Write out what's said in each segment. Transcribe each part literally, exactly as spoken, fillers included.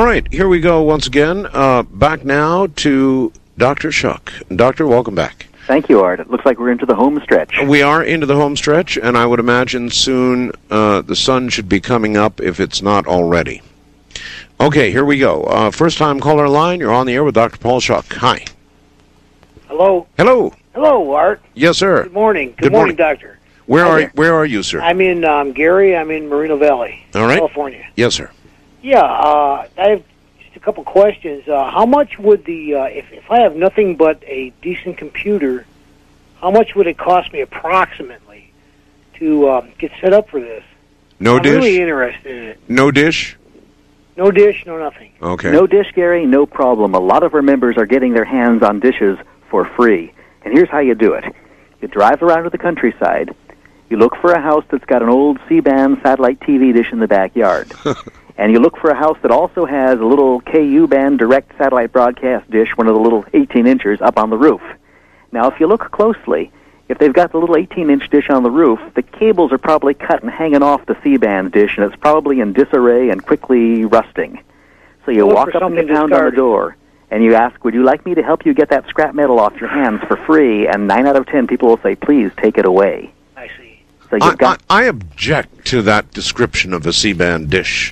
right, here we go once again. Uh, back now to Doctor Shuck. Doctor, welcome back. Thank you, Art. It looks like we're into the home stretch. We are into the home stretch, and I would imagine soon uh, the sun should be coming up if it's not already. Okay, here we go. Uh, first-time caller line, you're on the air with Doctor Paul Shuck. Hi. Hello. Hello. Hello, Art. Yes, sir. Good morning. Good, Good morning, morning, Doctor. Where Hi are there. Where are you, sir? I'm in um, Gary. I'm in Moreno Valley, All right. California. Yes, sir. Yeah, uh, I have just a couple questions. Uh, how much would the uh, if if I have nothing but a decent computer, how much would it cost me approximately to um, get set up for this? No I'm dish? really interested in it. No dish? No dish, no nothing. Okay. No dish, Gary, no problem. A lot of our members are getting their hands on dishes for free. And here's how you do it. You drive around to the countryside. You look for a house that's got an old C-band satellite T V dish in the backyard. And you look for a house that also has a little K U-band direct satellite broadcast dish, one of the little eighteen inchers, up on the roof. Now, if you look closely, if they've got the little eighteen inch dish on the roof, the cables are probably cut and hanging off the C-band dish, and it's probably in disarray and quickly rusting. So you Look walk for up and you something pound on the discarded. door, and you ask, would you like me to help you get that scrap metal off your hands for free? And nine out of ten people will say, please, take it away. I see. So you've I, got... I, I object to that description of a C-band dish.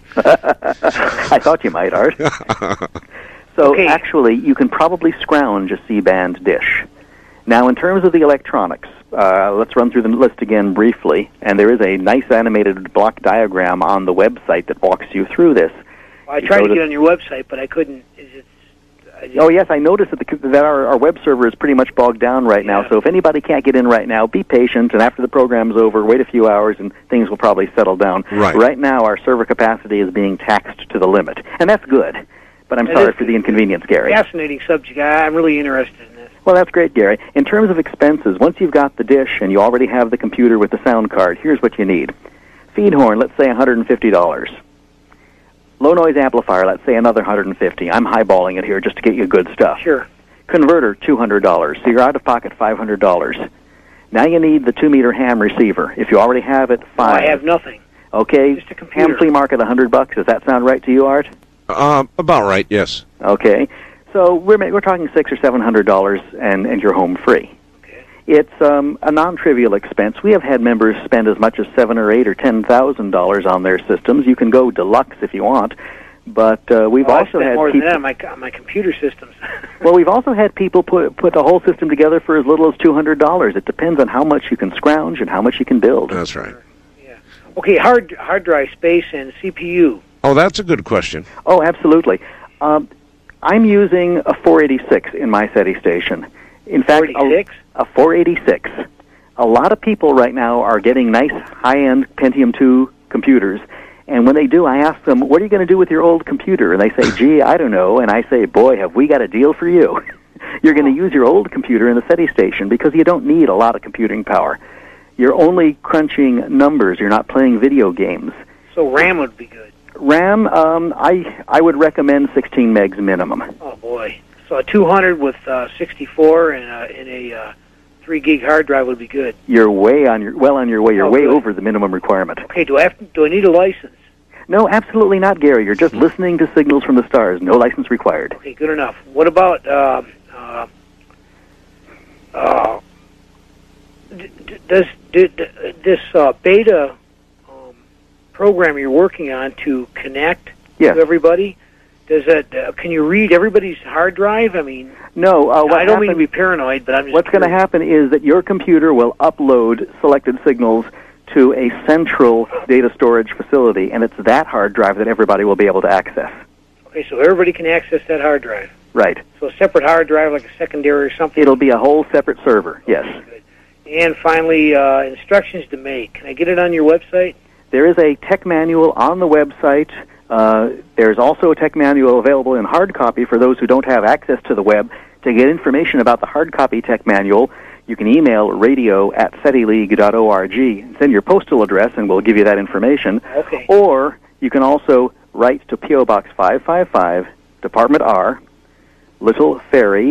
I thought you might, Art. So Okay. actually, you can probably scrounge a C-band dish. Now, in terms of the electronics, uh, let's run through the list again briefly. And there is a nice animated block diagram on the website that walks you through this. Well, I tried So to the- get on your website, but I couldn't. Is it? I just, Oh, yes, I noticed that, the, that our, our web server is pretty much bogged down right now. Yeah. So if anybody can't get in right now, be patient, and after the program's over, wait a few hours, and things will probably settle down. Right. Right now, our server capacity is being taxed to the limit, and that's good. But I'm That sorry is for the inconvenience, Gary. Fascinating subject. I, I'm really interested in this. Well, that's great, Gary. In terms of expenses, once you've got the dish and you already have the computer with the sound card, here's what you need. Feed horn, let's say one hundred fifty dollars. Low noise amplifier, let's say another one hundred fifty dollars. I'm highballing it here just to get you good stuff. Sure. Converter, two hundred dollars. So you're out of pocket five hundred dollars. Now you need the two meter ham receiver. If you already have it, No, fine. I have nothing. Okay. Just a computer. Ham flea market, one hundred bucks. Does that sound right to you, Art? Uh, about right, yes. Okay. So we're ma- we're talking six or seven hundred dollars, and and you're home free. Okay. It's um, a non-trivial expense. We have had members spend as much as seven or eight or ten thousand dollars on their systems. You can go deluxe if you want, but uh, we've Oh, I also spent had more people. than that on my, on my computer systems. Well, we've also had people put put the whole system together for as little as two hundred dollars. It depends on how much you can scrounge and how much you can build. That's right. Yeah. Okay, hard hard drive space and C P U. Oh, that's a good question. Oh, absolutely. Um, I'm using a four eighty-six in my SETI station. In fact, four eighty-six? a, a four eighty-six. A lot of people right now are getting nice high-end Pentium two computers, and when they do, I ask them, what are you going to do with your old computer? And they say, gee, I don't know. And I say, boy, have we got a deal for you. You're going to use your old computer in the SETI station because you don't need a lot of computing power. You're only crunching numbers. You're not playing video games. So RAM would be good. RAM, um, I I would recommend sixteen megs minimum. Oh boy. So a two hundred with uh, sixty-four and a, and a uh, three gig hard drive would be good. You're way on your well on your way. You're Oh, way good. over the minimum requirement. Okay. Do I have to, do I need a license? No, absolutely not, Gary. You're just listening to signals from the stars. No license required. Okay. Good enough. What about um, uh, uh, d- d- does d- d- this uh, beta um, program you're working on to connect Yes. to everybody? Does that? Uh, can you read everybody's hard drive? I mean, No. Uh, what I don't mean to happens- be paranoid, but I'm just What's going to curious. happen is that your computer will upload selected signals to a central data storage facility, and it's that hard drive that everybody will be able to access. Okay, so everybody can access that hard drive. Right. So a separate hard drive, like a secondary or something. It'll be a whole separate server. Yes. Good. And finally, uh, instructions to make. Can I get it on your website? There is a tech manual on the website. Uh, there's also a tech manual available in hard copy for those who don't have access to the web. To get information about the hard copy tech manual, you can email radio at setileague dot org. Send your postal address, and we'll give you that information. Okay. Or you can also write to P O. Box five five five, Department R, Little Ferry,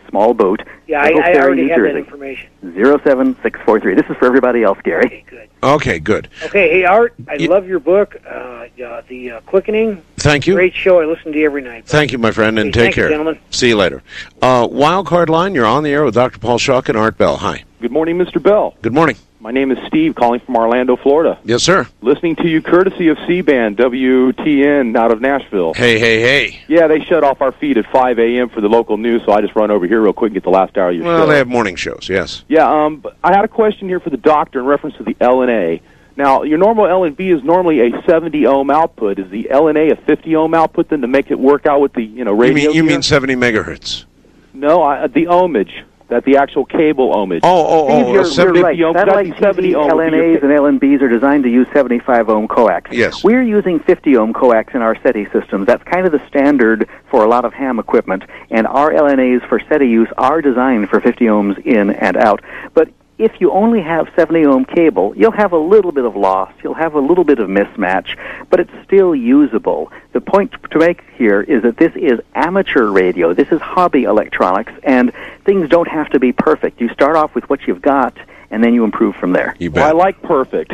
small boat. Yeah, I, Eagle I Ferry, already New have that Jersey. information. zero seven six four three. This is for everybody else, Gary. Okay, good. Okay, good. Okay, hey, Art, I You- love your book, uh, uh, The uh, Quickening. Thank you. Great show. I listen to you every night. Thank you, my friend, and Hey, take thank you, care. gentlemen. See you later. Uh, Wildcard Line, you're on the air with Doctor Paul Schuck and Art Bell. Hi. Good morning, Mister Bell. Good morning. My name is Steve, calling from Orlando, Florida. Yes, sir. Listening to you courtesy of C-Band, W T N, out of Nashville. Hey, hey, hey. Yeah, they shut off our feed at five a.m. for the local news, so I just run over here real quick and get the last hour of your Well, show. they have morning shows, yes. Yeah, um, but I had a question here for the doctor in reference to the L N A. Now, your normal L N B is normally a seventy ohm output. Is the L N A a fifty ohm output then to make it work out with the, you know, You radio mean, you gear? mean seventy megahertz? No, I, the ohmage. That the actual cable ohmage. Oh, oh, Steve, oh, you're, a seventy you're right. ohm, Satellite that'd be seventy T V, ohm would be L N As your- and L N Bs are designed to use seventy-five ohm coax. Yes. We're using fifty ohm coax in our SETI systems. That's kind of the standard for a lot of ham equipment. And our L N As for SETI use are designed for fifty ohms in and out. But if you only have seventy ohm cable, you'll have a little bit of loss. You'll have a little bit of mismatch, but it's still usable. The point to make here is that this is amateur radio. This is hobby electronics, and things don't have to be perfect. You start off with what you've got, and then you improve from there. You Well, I bet. like perfect.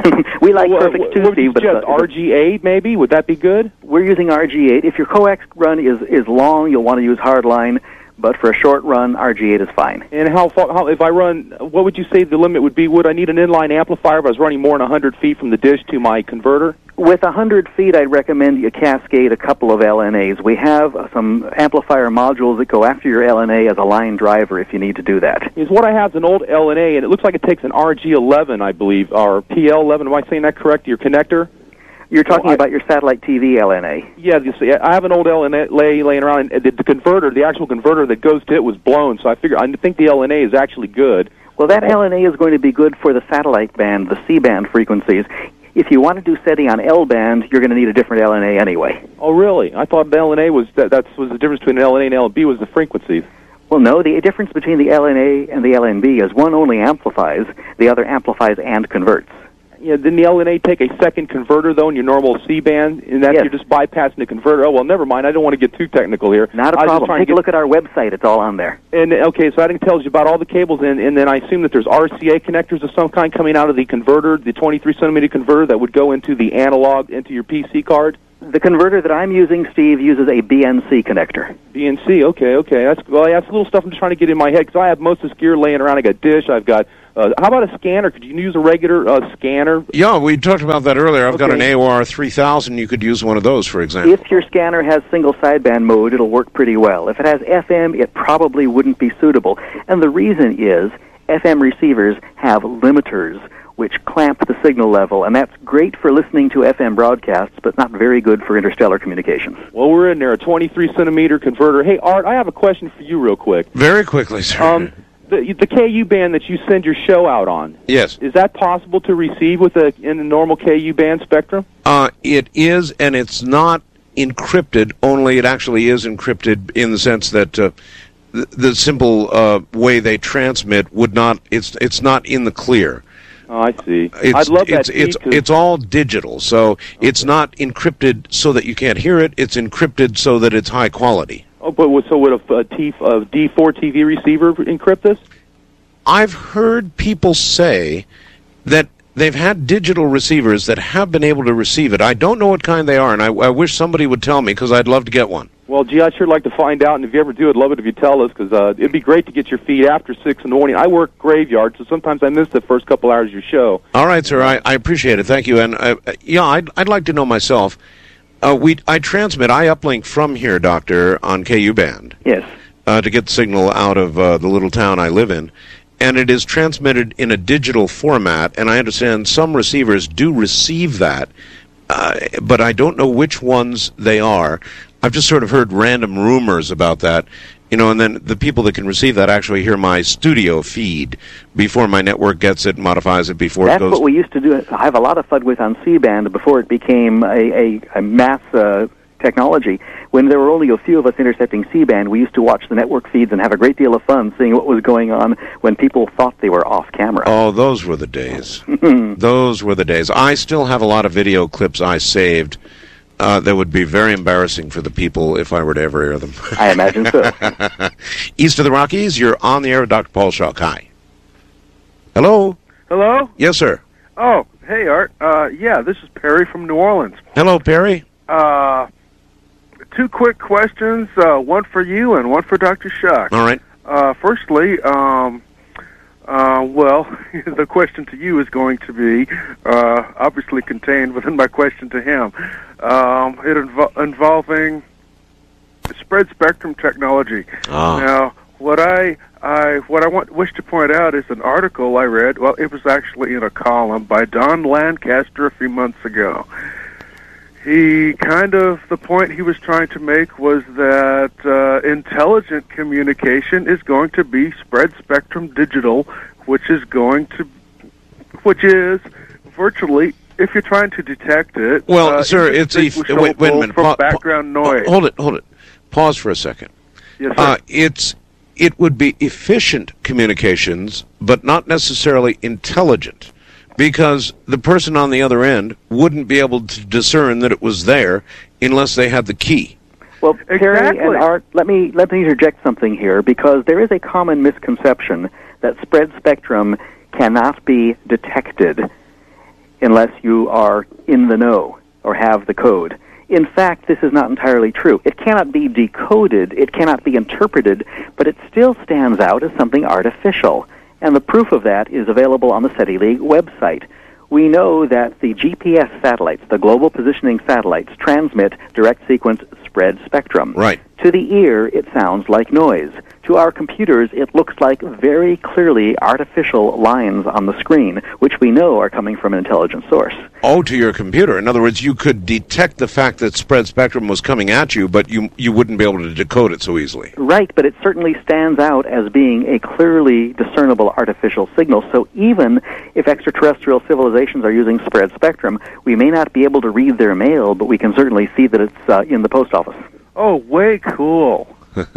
We like Well, perfect what- too, what would you Steve, but suggest, it's a- R G eight maybe? Would that be good? we're using R G eight. If your coax run is, is long, you'll want to use hardline, but for a short run, R G eight is fine. And how far, how, if I run, what would you say the limit would be? Would I need an inline amplifier if I was running more than one hundred feet from the dish to my converter? With one hundred feet, I'd recommend you cascade a couple of L N As. We have uh, some amplifier modules that go after your L N A as a line driver if you need to do that. Is what I have is an old L N A, and it looks like it takes an R G eleven, I believe, or P L eleven. Am I saying that correct? Your connector? You're talking Well, I- about your satellite T V L N A. Yeah, you see, I have an old L N A lay, laying around, and the, the converter, the actual converter that goes to it was blown, so I figure I think the L N A is actually good. Well, that L N A is going to be good for the satellite band, the C-band frequencies. If you want to do SETI on L-band, you're going to need a different L N A anyway. Oh, really? I thought the L N A was, that that's, was the difference between an L N A and L N B was the frequencies. Well, no, the difference between the L N A and the L N B is one only amplifies, the other amplifies and converts. Yeah, didn't the L N A take a second converter, though, in your normal C-band? And that Yes. you're just bypassing the converter? Oh, well, never mind. I don't want to get too technical here. Not a I was just problem. trying to Take a get- look at our website. It's all on there. And, okay, so that tells you about all the cables, and, and then I assume that there's R C A connectors of some kind coming out of the converter, the twenty-three centimeter converter that would go into the analog, into your P C card? The converter that I'm using, Steve, uses a B N C connector. B N C, okay, okay. That's well, that's little stuff I'm just trying to get in my head because I have most of this gear laying around. I got dish. I've got. Uh, how about a scanner? Could you use a regular uh, scanner? Yeah, we talked about that earlier. I've got an Okay. A O R three thousand. You could use one of those, for example. If your scanner has single sideband mode, it'll work pretty well. If it has F M, it probably wouldn't be suitable. And the reason is F M receivers have limiters which clamp the signal level, and that's great for listening to F M broadcasts, but not very good for interstellar communications. Well, we're in there, a twenty-three centimeter converter. Hey, Art, I have a question for you real quick. Very quickly, sir. Um, the, the K U band that you send your show out on, yes. is that possible to receive with a in the normal K U band spectrum? Uh, it is, and it's not encrypted, only it actually is encrypted in the sense that uh, the, the simple uh, way they transmit would not, it's it's not in the clear. Oh, I see. It's, I'd love that. it's, it's, feed 'cause- it's all digital, so it's not encrypted so that you can't hear it, it's encrypted so that it's high quality. Oh, but would- so would a, a, T, a D four T V receiver encrypt this? I've heard people say that they've had digital receivers that have been able to receive it. I don't know what kind they are, and I, I wish somebody would tell me because I'd love to get one. Well, gee, I'd sure like to find out, and if you ever do, I'd love it if you tell us, because uh, it'd be great to get your feed after six in the morning. I work graveyard, so sometimes I miss the first couple hours of your show. All right, sir. I, I appreciate it. Thank you. And uh, yeah, I'd I'd like to know myself. Uh, we I transmit. I uplink from here, Doctor, on K U band Yes. uh, to get the signal out of uh, the little town I live in, and it is transmitted in a digital format. And I understand some receivers do receive that, uh, but I don't know which ones they are. I've just sort of heard random rumors about that. You know, and then the people that can receive that actually hear my studio feed before my network gets it, modifies it before That's it goes. what we used to do. I have a lot of fun with on C-band before it became a, a, a mass uh, technology. When there were only a few of us intercepting C-band, we used to watch the network feeds and have a great deal of fun seeing what was going on when people thought they were off camera. Oh, those were the days. Those were the days. I still have a lot of video clips I saved Uh, that would be very embarrassing for the people if I were to ever hear them. I imagine so. East of the Rockies, you're on the air with Doctor Paul Schacht. Hi. Hello? Hello? Yes, sir. Oh, hey, Art. Uh, yeah, this is Perry from New Orleans. Hello, Perry. Uh, two quick questions, uh, one for you and one for Doctor Schacht. All right. Uh, firstly, um, uh, well, the question to you is going to be uh, obviously contained within my question to him. Um, it invo- involving spread spectrum technology. Ah. Now, what I I what I want wish to point out is an article I read. Well, it was actually in a column by Don Lancaster a few months ago. He kind of, the point he was trying to make was that uh, intelligent communication is going to be spread spectrum digital, which is going to, which is virtually, if you're trying to detect it. Well, uh, sir, it's a wait, wait a minute. From Pa- background pa- noise. Hold it, hold it. Pause for a second. Yes, sir. Uh, it's it would be efficient communications, but not necessarily intelligent, because the person on the other end wouldn't be able to discern that it was there unless they had the key. Well, Perry Exactly. and Art, let me let me interject something here, because there is a common misconception that spread spectrum cannot be detected unless you are in the know or have the code. In fact, this is not entirely true. It cannot be decoded, it cannot be interpreted, but it still stands out as something artificial. And the proof of that is available on the SETI League website. We know that the G P S satellites, the global positioning satellites, transmit direct sequence spread spectrum. Right. To the ear, it sounds like noise. To our computers, it looks like very clearly artificial lines on the screen, which we know are coming from an intelligent source. Oh, to your computer. In other words, you could detect the fact that spread spectrum was coming at you, but you you wouldn't be able to decode it so easily. Right, but it certainly stands out as being a clearly discernible artificial signal. So even if extraterrestrial civilizations are using spread spectrum, we may not be able to read their mail, but we can certainly see that it's uh, in the post office. Oh, way cool.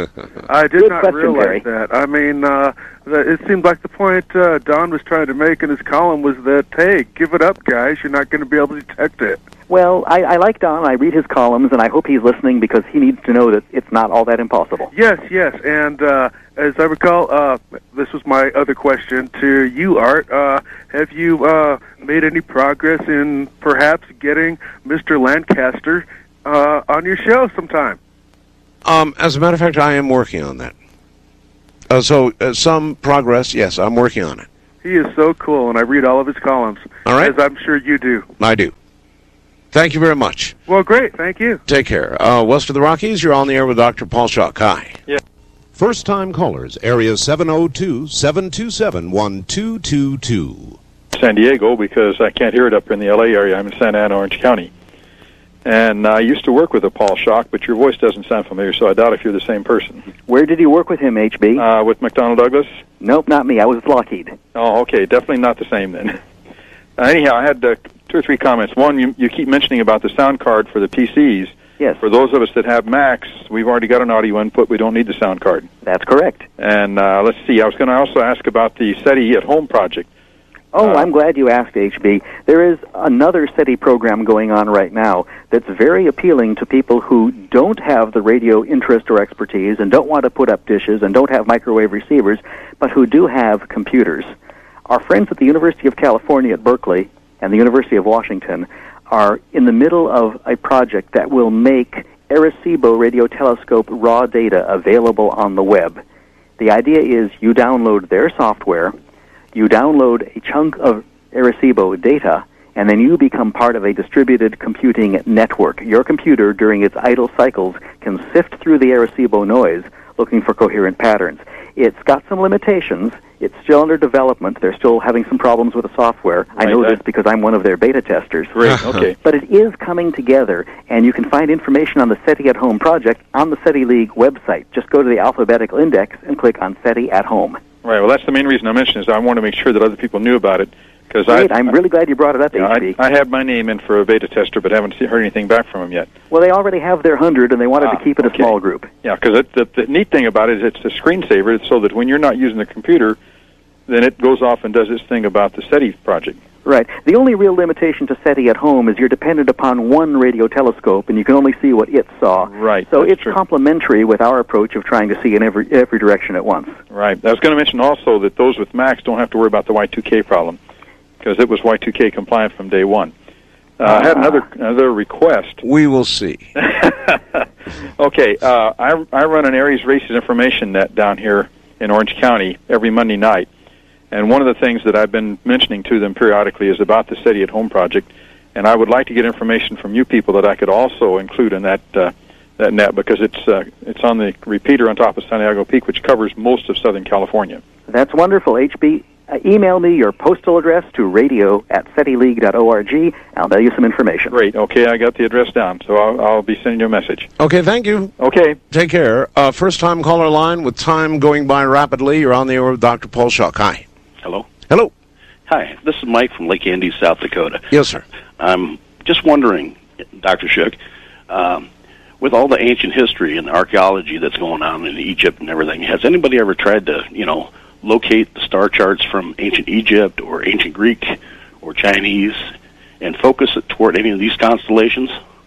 I did Good not question, realize Perry. that. I mean, uh, the, it seemed like the point uh, Don was trying to make in his column was that, hey, give it up, guys. You're not going to be able to detect it. Well, I, I like Don. I read his columns, and I hope he's listening, because he needs to know that it's not all that impossible. Yes, yes. And uh, as I recall, uh, this was my other question to you, Art. Uh, have you uh, made any progress in perhaps getting Mister Lancaster uh, on your show sometime? Um, as a matter of fact, I am working on that. Uh, so uh, some progress, yes, I'm working on it. He is so cool, and I read all of his columns, All right. as I'm sure you do. I do. Thank you very much. Well, great. Thank you. Take care. Uh, west of the Rockies, you're on the air with Doctor Paul Schacht. Hi. Yeah. First-time callers, area seven oh two, seven two seven, one two two two. San Diego, because I can't hear it up in the L A area. I'm in Santa Ana, Orange County. And I used to work with a Paul Schacht, but your voice doesn't sound familiar, so I doubt if you're the same person. Where did you work with him, H B? Uh, with McDonnell Douglas? Nope, not me. I was with Lockheed. Oh, okay. Definitely not the same then. Uh, anyhow, I had uh, two or three comments. One, you, you keep mentioning about the sound card for the P Cs. Yes, For those of us that have Macs, we've already got an audio input. We don't need the sound card. that's correct. And uh, let's see, I was going to also ask about the SETI at Home project. Oh, Uh, I'm glad you asked, H B. There is another SETI program going on right now that's very appealing to people who don't have the radio interest or expertise and don't want to put up dishes and don't have microwave receivers, but who do have computers. Our friends at the University of California at Berkeley and the University of Washington are in the middle of a project that will make Arecibo radio telescope raw data available on the web. The idea is you download their software, you download a chunk of Arecibo data, and then you become part of a distributed computing network. Your computer, during its idle cycles, can sift through the Arecibo noise looking for coherent patterns. It's got some limitations. It's still under development. They're still having some problems with the software. I Right, know that- this because I'm one of their beta testers. Great, okay. But it is coming together, and you can find information on the SETI at Home project on the SETI League website. Just go to the alphabetical index and click on SETI at Home. Right, well, that's the main reason I mentioned is I want to make sure that other people knew about it. Because I, Great. I'm really glad you brought it up, yeah, H B. I, I have my name in for a beta tester, but haven't see, heard anything back from him yet. Well, they already have their hundred, and they wanted Ah, to keep it a okay. small group. Yeah, because the, the neat thing about it is it's a screensaver, so that when you're not using the computer, then it goes off and does its thing about the SETI project. Right. The only real limitation to SETI at home is you're dependent upon one radio telescope, and you can only see what it saw. Right. So that's it's true. complementary with our approach of trying to see in every every direction at once. Right. I was going to mention also that those with Max don't have to worry about the Y two K problem, because it was Y two K compliant from day one. Uh, I had another another request. We will see. Okay, uh, I, I run an Aries Races information net down here in Orange County every Monday night, and one of the things that I've been mentioning to them periodically is about the SETI at Home project, and I would like to get information from you people that I could also include in that uh, that net, because it's uh, it's on the repeater on top of Santiago Peak, which covers most of Southern California. That's wonderful, H B. Uh, email me your postal address to radio at seti league dot org. I'll mail you some information. Great. Okay, I got the address down, so I'll, I'll be sending you a message. Okay, thank you. Okay. Take care. Uh, first-time caller line with time going by rapidly. You're on the air with Doctor Paul Schuck. Hi. Hello. Hello. Hi, this is Mike from Lake Andes, South Dakota. Yes, sir. I'm just wondering, Doctor Schuck, um, with all the ancient history and archaeology that's going on in Egypt and everything, has anybody ever tried to, you know, locate the star charts from ancient Egypt or ancient Greek or Chinese and focus it toward any of these constellations?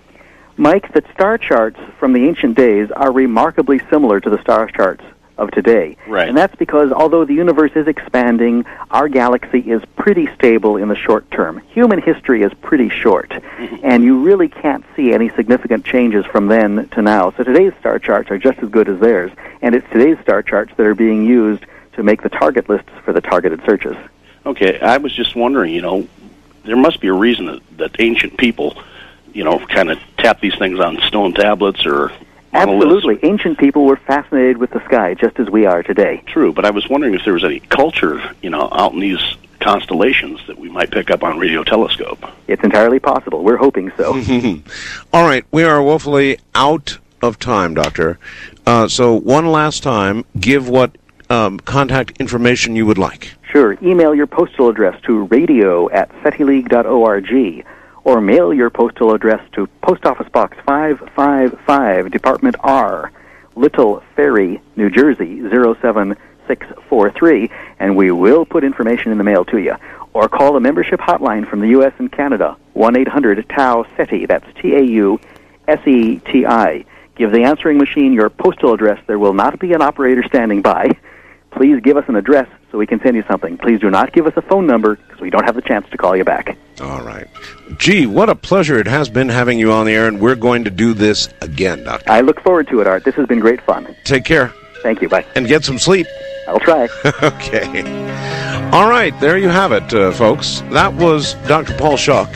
Mike, the star charts from the ancient days are remarkably similar to the star charts of today. Right. And that's because although the universe is expanding, our galaxy is pretty stable in the short term. Human history is pretty short, mm-hmm. and you really can't see any significant changes from then to now. So today's star charts are just as good as theirs, and it's today's star charts that are being used to make the target lists for the targeted searches. Okay, I was just wondering, you know, there must be a reason that, that ancient people, you know, kind of tap these things on stone tablets or monoliths. Absolutely. Ancient people were fascinated with the sky just as we are today. True, but I was wondering if there was any culture, you know, out in these constellations that we might pick up on radio telescope. It's entirely possible. We're hoping so. All right, we are woefully out of time, Doctor. Uh, so one last time, give what Um, contact information you would like. Sure. Email your postal address to radio at seti league dot org, or mail your postal address to Post Office Box five five five, Department R, Little Ferry, New Jersey, zero seven six four three, and we will put information in the mail to you. Or call the membership hotline from the U S and Canada, one eight hundred T A U SETI, that's T A U S E T I. Give the answering machine your postal address. There will not be an operator standing by. Please give us an address so we can send you something. Please do not give us a phone number because we don't have the chance to call you back. All right. Gee, what a pleasure it has been having you on the air, and we're going to do this again, Doctor. I look forward to it, Art. This has been great fun. Take care. Thank you. Bye. And get some sleep. I'll try. Okay. All right, there you have it, uh, folks. That was Doctor Paul Schuck,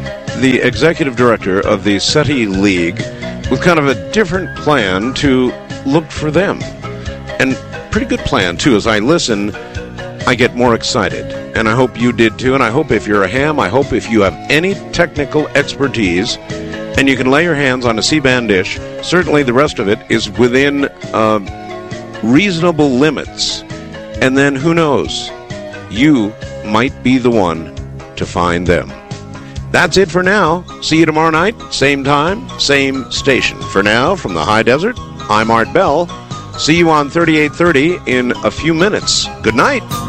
the executive director of the SETI League, with kind of a different plan to look for them. And pretty good plan, too. As I listen, I get more excited. And I hope you did, too. And I hope if you're a ham, I hope if you have any technical expertise and you can lay your hands on a C-band dish, certainly the rest of it is within uh, reasonable limits. And then, who knows, you might be the one to find them. That's it for now. See you tomorrow night, same time, same station. For now, from the high desert, I'm Art Bell. See you on thirty-eight thirty in a few minutes. Good night.